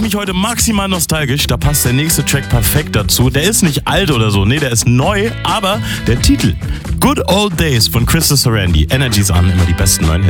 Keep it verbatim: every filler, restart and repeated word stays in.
ich heute maximal nostalgisch. Da passt der nächste Track perfekt dazu. Der ist nicht alt oder so, nee, der ist neu, aber der Titel Good Old Days von Chris Sarandon. Energies an, immer die besten neuen Hits.